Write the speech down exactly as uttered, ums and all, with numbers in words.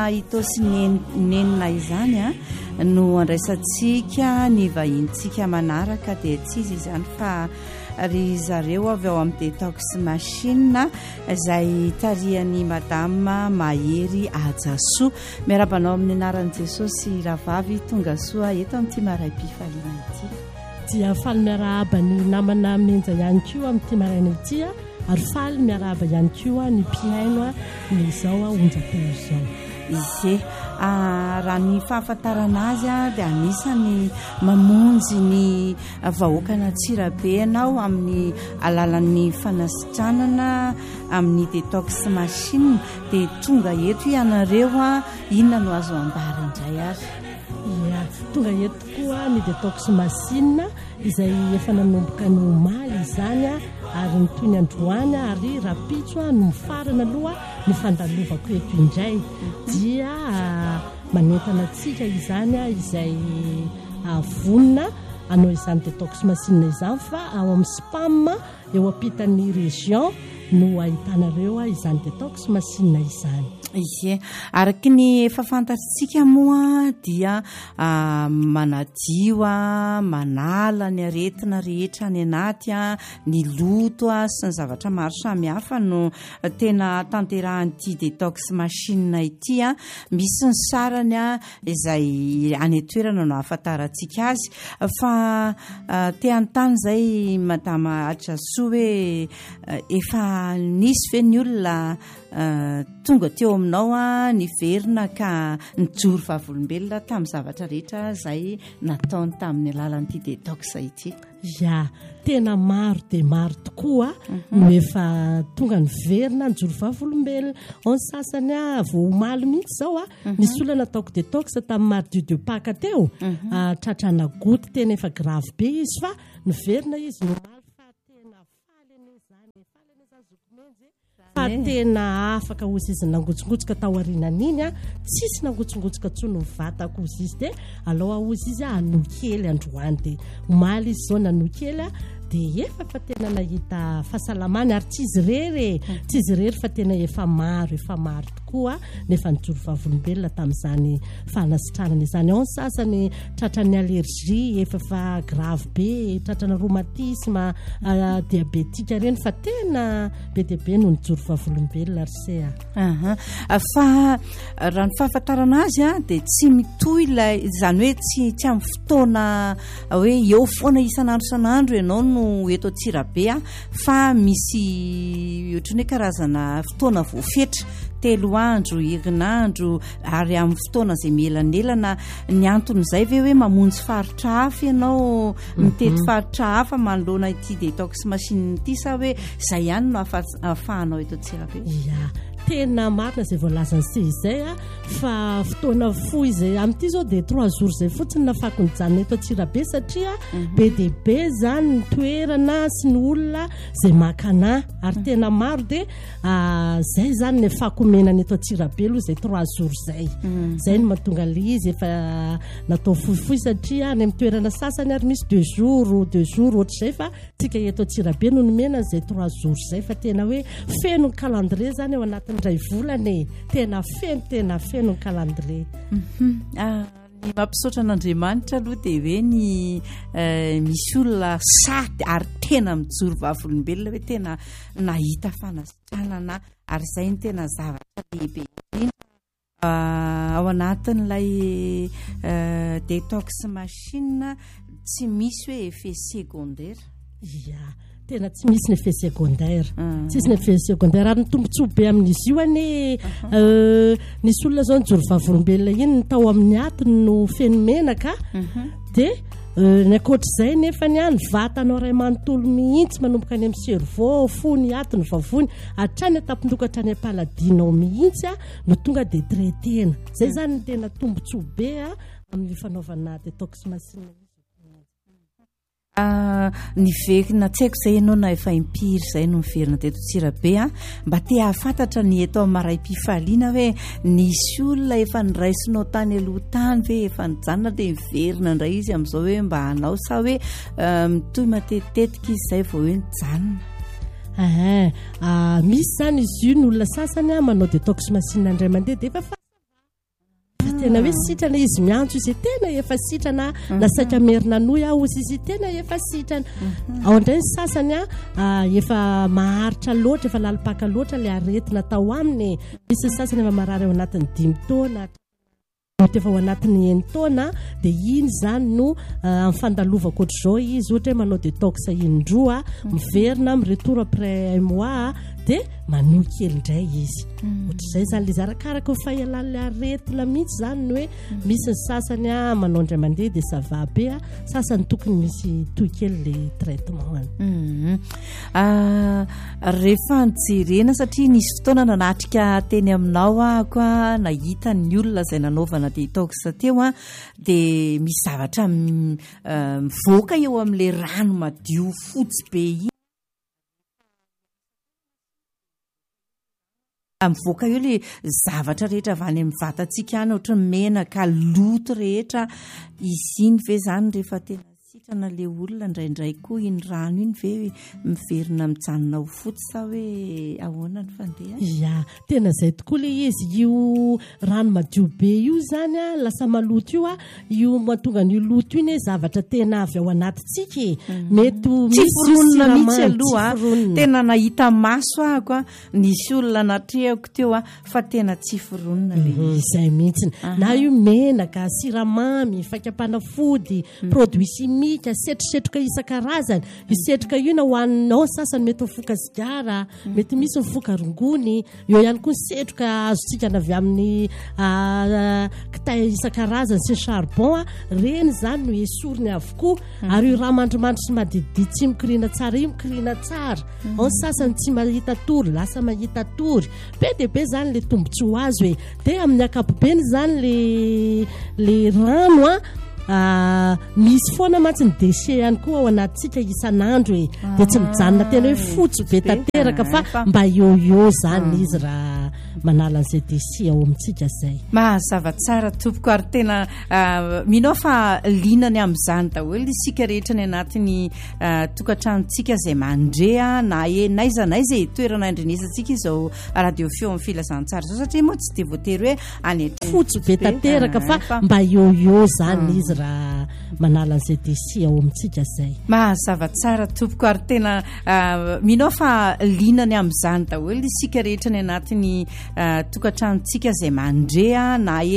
Ito sy nenina izany a no andraisantsika ny vahintsika manaraka dia tsy izy izany fa ry zareo avy ao amin'ny detox machine izay tarihan'ny madama Mahery Ajasoa. Miarabanao amin'ny anaran'i Jesosy Ravavy tonga soa eto amin'ity maray-pifaliana ity. Dia faly miarahaba ny namana menja ihany koa amin'ity maraina ity ary faly miarahaba ihany koa ny mpiaino ny izao onjam-peo izao. Izy raha ny fahafantarana azy dia anisany mamonjy ny vahoakana Antsirabe ianao amin'ny alalan'ny fanasitranana amin'ny detox machine dia tonga eto ianareo a inona no azo ambara indray ary. Ia, tonga eto koa ny detox machine izay efa nanomboka ny omaly izany ary ny toy ny androany ary rapitso no mifarana aloha ny fandalovako eto indray dia manentana antsika izany izay vonina anao izany detox machine izany fa ao amin'ny spam eo ampitan'ny région no ahitanareo izany detox machine izany. Ie, araky ny efa fantatsika moa dia uh, manadio a manala ny aretina rehetra ny anaty a ny loto a sy ny zavatra maro samihafa no tena tanterahan'ity detox machine ity a. Misy ny sarany a izay any toerana no ahafantarantsika azy fa uh, te antany zay madama Ajasoa hoe uh, efa nisy ve ny olona uh, tonga teo aminao a niverina ka nijoro vavolombelona tamin'ny zavatra rehetra zay nataony tamin'ny alalan'ity detox ity. Ya, tena maro dia maro tokoa no efa tonga niverina nijoro vavolombelona. On sasany a vao omaly mihitsy zao a nisy olona nataoko detox tamin'ny mardi de Pâques teo tratrana goty tena efa grave be izy fa niverina izy nomaly fa tena faly an'izany faly an'izany zokomenjy fa tena afaka ozy izy nangotsongotsika tao aorianan'iny a tsisy nangotsongotsika tsony ny vatako ozy izy dia aloha ozy izy anokely androany dia omaly izy zao nanokely dia efa fa tena nahita fahasalamany ary tsy izy rery tsy izy rery fa tena efa maro efa maro tokoa nefa nijoro vavolombelona tamin'izany fanasitranana izany. Ao ny sasany tratran'ny allergie efa fa grave be, tratrana rhumatisme uh, diabetika reny fa tena be dia be no nijoro vavolombelona ry sea. Aha, fa raha ny fahafantarana azy a dia tsy mitohy ilay izany hoe tsy tsy amin'ny fotoana hoe eo foana isan'andro isan'andro ianao no eto Antsirabe fa misy ohatran'ny hoe karazana fotoana voafetra telo andro herinandro ary amin'ny fotoana izay mielanelana. Ny anton'izay ve hoe mamonjy faritra hafa ianao mitety faritra hafa manoloana ity detox machine ity sa hoe izay ihany no ahafahanao eto Antsirabe? Ia, tena marina izay voalazany sy izay a fa fotoana fo izay amin'ity zao dia trois jours izay fotsiny nafako nijanona eto Antsirabe satria be dia be zany ny toerana sy ny olona izay makana ary tena maro dia izay zany ny afako menana eto Antsirabe aloha izay trois jours zay zay no mahatonga le izy efa natao fohifohy satria any amin'ny toerana sasany ary misy deux jours deux jours ohatr'izay fa tsika eto Antsirabe no nomena izay trois jours zay fa tena hoe feno ny calendrier zany ao anatin'ny ray volana tena feno tena feno ny calendrier. Ny mampisaotra an'Andriamanitra aloha dia hoe ny misy olona saty ary tena mijoro vavolombelona hoe tena nahita fanasitranana ary izay ny tena zavatra lehibe ao anatin'ilay detox machine. Tsy misy hoe effet secondaire. Ia, tena tsy misy ny effet secondaire tsy misy ny effet secondaire ary ny tombontsoa be amin'izy io any nisy olona zao nijoro vavolombelona iny ny tao amin'ny atiny no feno menaka dia ny akoatr'izay nefa ny any vatanao ray manontolo mihitsy manomboka any amin'ny cerveau fo ny atiny vavony hatrany atampindoka hatrany am-paladinao mihitsy no tonga dia traitena. Zay zany ny tena tombontsoa be amin'ny fanaovana detox machine. Uh, niverina tsy haiko izay ianao na efa impiry izay no miverina teto Antsirabe mba te hahafantatra ny eto amin'ny maray-pifaliana hoe nisy olona efa niraisinao tany aloha tany ve efa nijanona dia miverina indray izy amin'izao hoe mba hanao sa hoe uh, mitohy matetitetika izy izay vao hoe nijanona. Ah, ah, misy zany izy io ny olona sasany manao detox machine indray mandeha dia efa tena hoe sitrana izy miantso izy tena efa sitrana na saika merina noy aho izy izy tena efa sitrana ao indray ny sasany a efa maharitra loatra efa lalipaka loatra le aretina tao aminy misy ny sasany efa marary ao anatin'ny dimy taona efa ao anatin'ny eny taona dia iny zany no amin'ny fandalovako ohatr'izao izy ohatra hoe manao détox indroa miverina miretoro après un mois dia manohy kely indray izy ohatr'izay zany le izy arakaraka ho fahalalany aretina mihitsy zany ny hoe misy ny sasany a manao indray mandeha dia ça va be a sasany tokony misy toy kely le traitement any rehefa nijerena satria nisy fotoana nanatrika teny aminao ahko a nahita ny olona izay nanaovana détox teo a dia misy zavatra mivoaka eo amin'le rano madio fotsy be iny mivoaka eo le zavatra rehetra avy any amin'ny vatantsika any ohatra ny menaka loto rehetra izy iny ve zany rehefa tena sitrana le olona indraindray koa iny rano iny ve miverina mijanona ho fotsy sa hoe ahoana ny fandeha ya tena izay tokoa le izy io rano madio be io zany a lasa maloto io a io mahatonga ny loto iny zavatra tena avy ao anatintsika mety tsy foronina mihitsy aloha tena nahita maso ahako a nisy olona natrehako teo a fa tena tsy foronina le izay mihitsiny na io menaka siramamy fakapana-fody produit chimique setrosetroka isan-karazany isetroka io na hoaninao sasany mety mifoka sigara mety misy mifoka rongony eo ihany koa setroka azontsika avy amin'ny kitay isan-karazany sy charbon reny zany no esoriny avokoa ary io raha mandrimandry sy madididi tsy mikirina tsara io mikirina tsara ao ny sasany tsy mahita tory lasa mahita tory be dia be zany le tombontsy ho azy hoe dia amin'ny akapobeny zany le le rano a Uh, misy foana matsy ny déchet ihany koa ao anatintsika isan'andro e dia tsy mijanona tena hoe fotsy be tanteraka fa mba eo eo zany izy raha manala an'izay déchet ao amintsika zay mahazava tsara tompoko ary tena uh, minao fa linany amin'izany daholo isika rehetra ny anatin'ny uh, tokantranontsika izay mandrea na e naiza naiza e toerana indrenesantsika izao radio feo amin'ny filazantsara zao satria moa tsy dia voatery hoe any fotsy be tanteraka fa mba eo eo zany izy raha manala an'izay déchet ao amintsika zay mahazava tsara tompoko ary tena uh, minao fa linany amin'izany daholo isika rehetra ny anatin'ny uh, tokantranontsika izay mandrea na e